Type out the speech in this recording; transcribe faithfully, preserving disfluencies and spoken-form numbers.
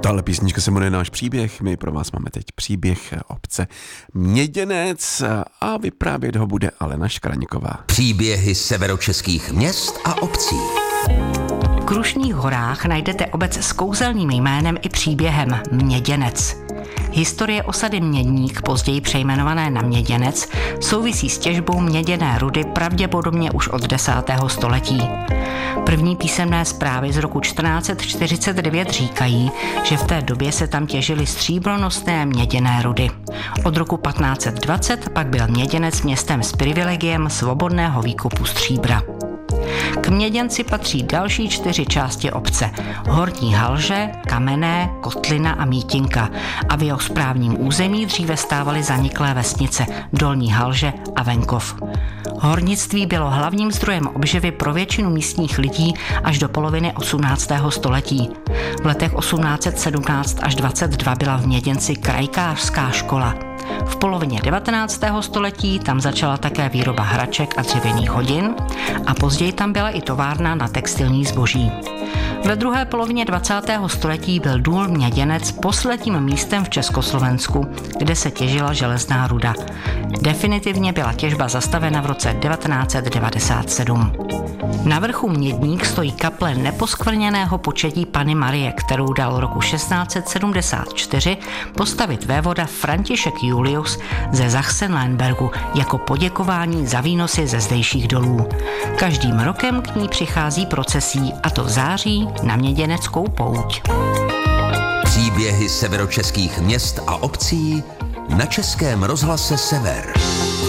Tahle písnička se jmenuje Náš příběh. My pro vás máme teď příběh obce Měděnec a vyprávět ho bude Alena Škraňková. Příběhy severočeských měst a obcí. V Krušných horách najdete obec s kouzelným jménem i příběhem Měděnec. Historie osady Mědník, později přejmenované na Měděnec, souvisí s těžbou měděné rudy pravděpodobně už od desátého století. První písemné zprávy z roku čtrnáct set čtyřicet devět říkají, že v té době se tam těžily stříbronosné měděné rudy. Od roku patnáct set dvacet pak byl Měděnec městem s privilegiem svobodného výkupu stříbra. K Měděnci patří další čtyři části obce. Horní Halže, Kamenné, Kotlina a Mítinka. A v jeho správním území dříve stávaly zaniklé vesnice Dolní Halže a Venkov. Hornictví bylo hlavním zdrojem obživy pro většinu místních lidí až do poloviny osmnáctého století. V letech osmnáct set sedmnáct až dvacet dva byla v Měděnci krajkářská škola. V polovině devatenáctého století tam začala také výroba hraček a dřevěných hodin a později tam byla i továrna na textilní zboží. Ve druhé polovině dvacátého století byl důl Měděnec posledním místem v Československu, kde se těžila železná ruda. Definitivně byla těžba zastavena v roce devatenáct set devadesát sedm. Na vrchu Mědník stojí kaple neposkvrněného početí Panny Marie, kterou dal roku šestnáct set sedmdesát čtyři postavit vévoda František Julius ze Sachsen-Lauenburgu jako poděkování za výnosy ze zdejších dolů. Každým rokem k ní přichází procesí, a to v září na Měděneckou pouť. Příběhy severočeských měst a obcí na Českém rozhlase Sever.